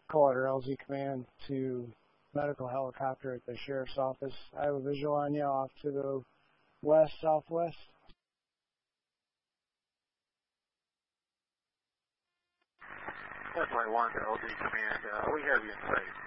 Collider LZ Command to medical helicopter at the sheriff's office. I have a visual on you off to the west-southwest. That's my one to LZ Command. We have you in sight.